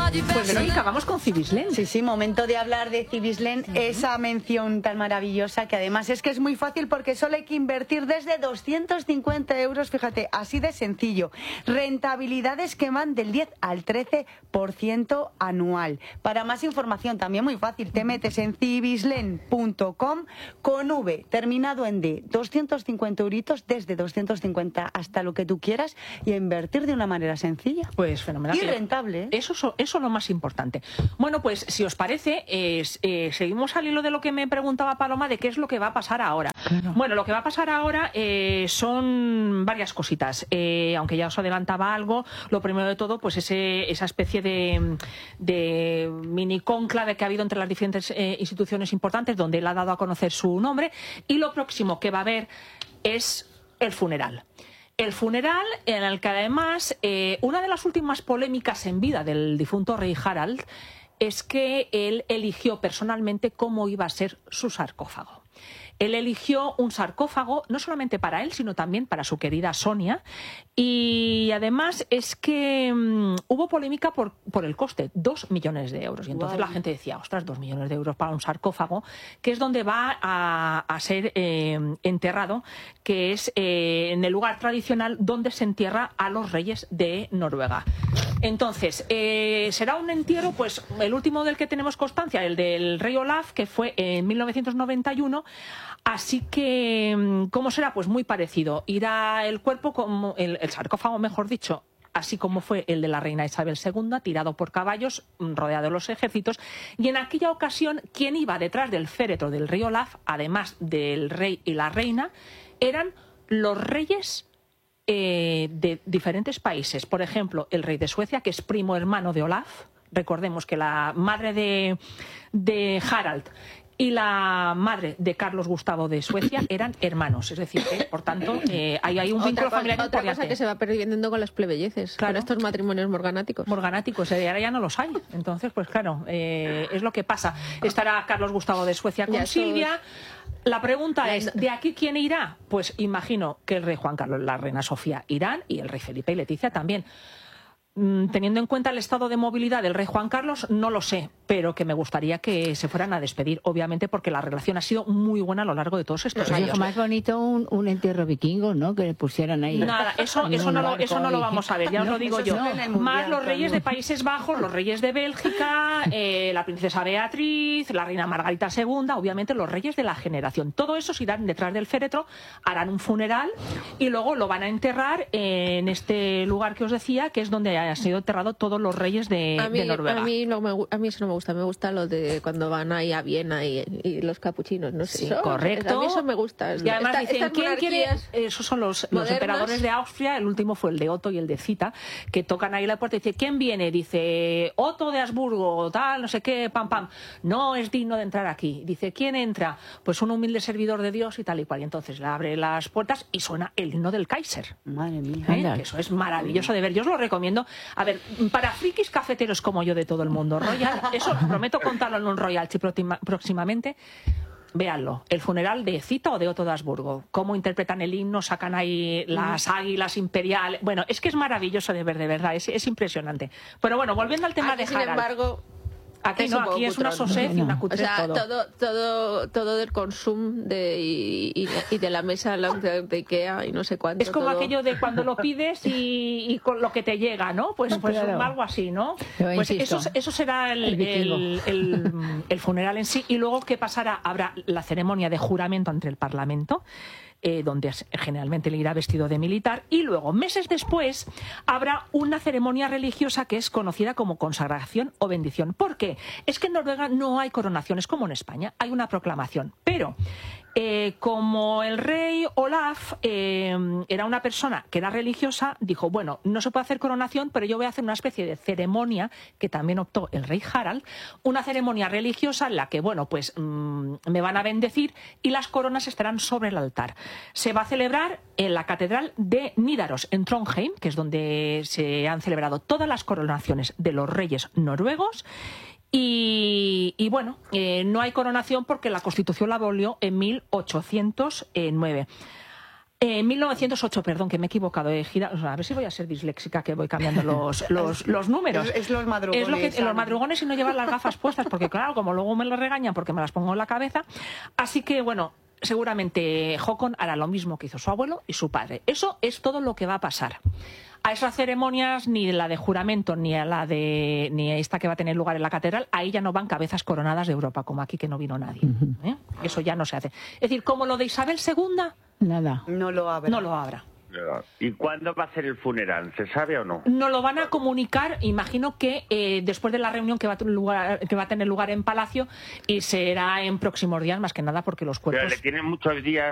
Pues Verónica, vamos con Cibislen. Sí, sí, momento de hablar de Cibislen, esa mención tan maravillosa que además es que es muy fácil porque solo hay que invertir desde 250 euros, fíjate, así de sencillo. Rentabilidades que van del 10 al 13% anual. Para más información, también muy fácil, te metes en cibislen.com con V, terminado en D, 250 euritos, desde 250 hasta lo que tú quieras y a invertir de una manera sencilla. Pues fenomenal. Y rentable, ¿eh? Eso es lo más importante. Bueno, pues si os parece, seguimos al hilo de lo que me preguntaba Paloma de qué es lo que va a pasar ahora. Claro. Bueno, lo que va a pasar ahora son varias cositas. Aunque ya os adelantaba algo, lo primero de todo, pues esa especie de mini cónclave que ha habido entre las diferentes instituciones importantes, donde él ha dado a conocer su nombre. Y lo próximo que va a haber es el funeral. El funeral en el que además una de las últimas polémicas en vida del difunto rey Harald es que él eligió personalmente cómo iba a ser su sarcófago. Él eligió un sarcófago no solamente para él, sino también para su querida Sonia. Y además es que hubo polémica por el coste, 2 millones de euros. Y entonces la gente decía, ostras, 2 millones de euros para un sarcófago, que es donde va a ser enterrado, que es en el lugar tradicional donde se entierra a los reyes de Noruega. Entonces, será un entierro, pues el último del que tenemos constancia, el del rey Olaf, que fue en 1991. Así que, ¿cómo será? Pues muy parecido. Irá el cuerpo, como el sarcófago, mejor dicho, así como fue el de la reina Isabel II, tirado por caballos, rodeado de los ejércitos. Y en aquella ocasión, quien iba detrás del féretro del rey Olaf, además del rey y la reina, eran los reyes de diferentes países. Por ejemplo, el rey de Suecia, que es primo hermano de Olaf. Recordemos que la madre de Harald y la madre de Carlos Gustavo de Suecia eran hermanos, es decir, que, por tanto, hay un vínculo familiar importante. Otra cosa que se va perdiendo con las plebelleces, claro, con estos matrimonios morganáticos. Morganáticos, ahora ya no los hay. Entonces, pues claro, es lo que pasa. Estará Carlos Gustavo de Suecia con Silvia. La pregunta es, ¿de aquí quién irá? Pues imagino que el rey Juan Carlos, la reina Sofía irán y el rey Felipe y Leticia también. Teniendo en cuenta el estado de movilidad del rey Juan Carlos, no lo sé, pero que me gustaría que se fueran a despedir, obviamente, porque la relación ha sido muy buena a lo largo de todos estos años. Es más bonito un entierro vikingo, ¿no? Que le pusieran ahí. Nada, eso no lo vamos a ver, ya os lo digo yo. Más los reyes de Países Bajos, los reyes de Bélgica, la princesa Beatriz, la reina Margarita II, obviamente los reyes de la generación. Todo eso se irán detrás del féretro, harán un funeral y luego lo van a enterrar en este lugar que os decía, que es donde han sido enterrados todos los reyes de Noruega. A mí eso no me gusta lo de cuando van ahí a Viena y los capuchinos, no sé. Sí, correcto. A mí eso me gusta. Y además dicen, ¿quién quiere? Esos son los emperadores de Austria, el último fue el de Otto y el de Zita, que tocan ahí la puerta y dice, ¿quién viene? Dice, Otto de Habsburgo, tal, no sé qué, pam, pam. No es digno de entrar aquí. Dice, ¿quién entra? Pues un humilde servidor de Dios y tal y cual. Y entonces le abre las puertas y suena el himno del Kaiser. Madre mía. Que eso es maravilloso de ver. Yo os lo recomiendo. A ver, para frikis cafeteros como yo de todo el mundo, Royal, eso prometo contarlo en un Royalty próximamente. Véanlo, el funeral de Zita o de Otto de Habsburgo, cómo interpretan el himno, sacan ahí las águilas imperiales. Bueno, es que es maravilloso de ver, de verdad, es impresionante. Pero bueno, volviendo al tema de Harald. Sin embargo, aquí no, aquí es una sosez y una cutre, o sea, todo del consumo y de la mesa de Ikea y no sé cuánto. Es como todo. aquello de cuando lo pides y con lo que te llega, ¿no? Pues claro, algo así, ¿no? Pues eso será el funeral en sí. Y luego, ¿qué pasará? Habrá la ceremonia de juramento ante el Parlamento, donde generalmente le irá vestido de militar, y luego, meses después, habrá una ceremonia religiosa que es conocida como consagración o bendición. ¿Por qué? Es que en Noruega no hay coronaciones como en España, hay una proclamación, pero como el rey Olaf era una persona que era religiosa, dijo, bueno, no se puede hacer coronación, pero yo voy a hacer una especie de ceremonia, que también optó el rey Harald, una ceremonia religiosa en la que, bueno, pues me van a bendecir y las coronas estarán sobre el altar. Se va a celebrar en la catedral de Nidaros, en Trondheim, que es donde se han celebrado todas las coronaciones de los reyes noruegos. Y bueno, no hay coronación porque la Constitución la abolió en 1809. En 1908, perdón, que me he equivocado. A ver si voy a ser disléxica, que voy cambiando los números. Es los madrugones. Es lo que, los madrugones y no llevar las gafas puestas, porque claro, como luego me lo regañan porque me las pongo en la cabeza. Así que, bueno, seguramente Håkon hará lo mismo que hizo su abuelo y su padre. Eso es todo lo que va a pasar. A esas ceremonias, ni la de juramento, ni esta que va a tener lugar en la catedral, ahí ya no van cabezas coronadas de Europa, como aquí que no vino nadie. Eso ya no se hace. Es decir, como lo de Isabel II, nada. No lo habrá. No lo habrá. ¿Y cuándo va a ser el funeral? ¿Se sabe o no? No lo van a comunicar, imagino que después de la reunión que va a tener lugar en Palacio, y será en próximos días, más que nada porque los cuerpos... Pero le tienen muchos días